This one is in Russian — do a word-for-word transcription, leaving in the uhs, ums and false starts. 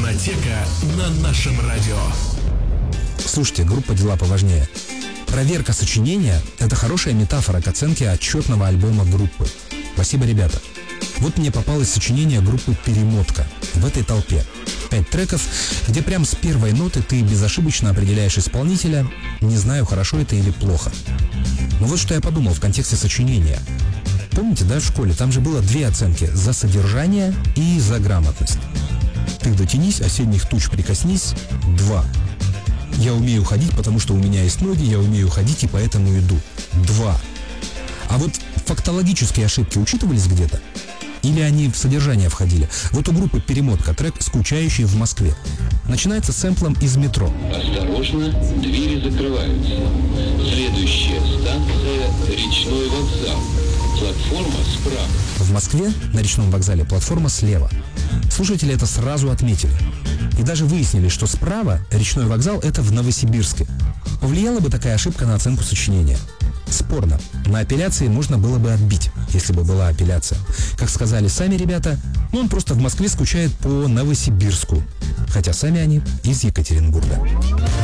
Фонотека на нашем радио. Слушайте, группа «Дела поважнее». Проверка сочинения – это хорошая метафора к оценке отчетного альбома группы. Спасибо, ребята. Вот мне попалось сочинение группы «Перемотка» в этой толпе. Пять треков, где прям с первой ноты ты безошибочно определяешь исполнителя. Не знаю, хорошо это или плохо. Но вот что я подумал в контексте сочинения. Помните, да, в школе там же было две оценки – за содержание и за грамотность. Ты дотянись, осенних туч прикоснись – два. Я умею ходить, потому что у меня есть ноги, я умею ходить и поэтому иду. Два. А вот фактологические ошибки учитывались где-то? Или они в содержание входили? Вот у группы «Перемотка» трек «Скучающий в Москве». Начинается сэмплом из метро. Осторожно, двери закрываются. Следующая станция – Речной вокзал. Платформа справа. В Москве на Речном вокзале платформа слева. Слушатели это сразу отметили. И даже выяснили, что справа Речной вокзал – это в Новосибирске. Повлияла бы такая ошибка на оценку сочинения? Спорно. На апелляции можно было бы отбить, если бы была апелляция. Как сказали сами ребята, ну он просто в Москве скучает по Новосибирску. Хотя сами они из Екатеринбурга.